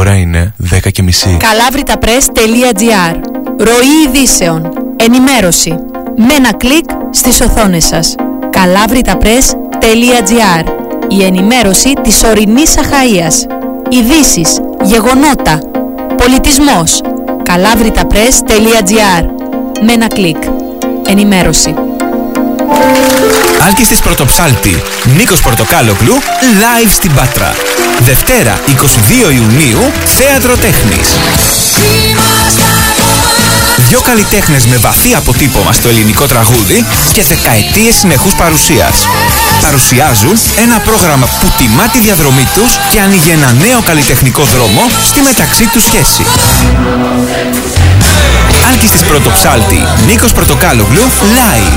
ώρα είναι 10:30. Κalavritapress.gr. Ροή ειδήσεων. Ενημέρωση. Με ένα κλικ στις οθόνες σας. Κalavritapress.gr. Η ενημέρωση της ορεινής Αχαΐας. Ειδήσεις, γεγονότα, πολιτισμός. Κalavritapress.gr. Με ένα κλικ. Ενημέρωση. Άλκης της Πρωτοψάλτη, Νίκος Πορτοκάλογλου, live στην Πάτρα. Δευτέρα 22 Ιουνίου, Θέατρο Τέχνης. Δυο καλλιτέχνες με βαθύ αποτύπωμα στο ελληνικό τραγούδι και δεκαετίες συνεχούς παρουσίας. Παρουσιάζουν ένα πρόγραμμα που τιμά τη διαδρομή τους και ανοίγει ένα νέο καλλιτεχνικό δρόμο στη μεταξύ τους σχέση. Άλκης της Πρωτοψάλτη, Νίκος Πορτοκάλογλου, live.